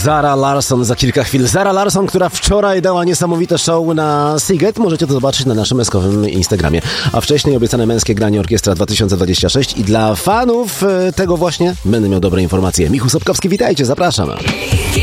Zara Larsson za kilka chwil. Zara Larsson, która wczoraj dała niesamowite show na Seagate. Możecie to zobaczyć na naszym eskowym Instagramie. A wcześniej obiecane męskie granie Orkiestra 2026 i dla fanów tego właśnie będę miał dobre informacje. Michał Sobkowski, witajcie, zapraszam.